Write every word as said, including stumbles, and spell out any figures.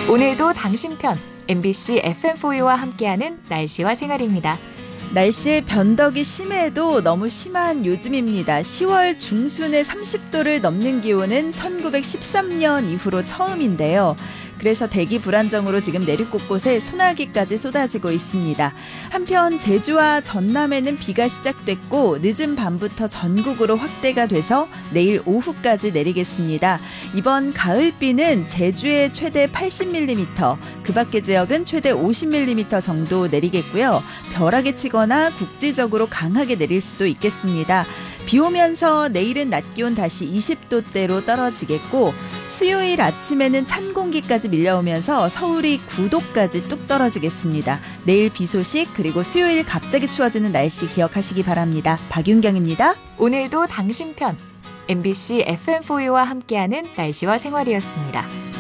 오늘도 당신 편 엠비씨 에프엠포유와 함께하는 날씨와 생활입니다. 날씨의 변덕이 심해도 너무 심한 요즘입니다. 시월 중순에 삼십 도를 넘는 기온은 천구백십삼 년 이후로 처음인데요. 그래서 대기 불안정으로 지금 내륙 곳곳에 소나기까지 쏟아지고 있습니다. 한편 제주와 전남에는 비가 시작됐고 늦은 밤부터 전국으로 확대가 돼서 내일 오후까지 내리겠습니다. 이번 가을비는 제주에 최대 팔십 밀리미터, 그 밖의 지역은 최대 오십 밀리미터 정도 내리겠고요. 벼락이 치거나 국지적으로 강하게 내릴 수도 있겠습니다. 비 오면서 내일은 낮 기온 다시 이십 도대로 떨어지겠고 수요일 아침에는 찬 공기까지 밀려오면서 서울이 구 도까지 뚝 떨어지겠습니다. 내일 비 소식 그리고 수요일 갑자기 추워지는 날씨 기억하시기 바랍니다. 박윤경입니다. 오늘도 당신 편 엠비씨 에프엠포유와 함께하는 날씨와 생활이었습니다.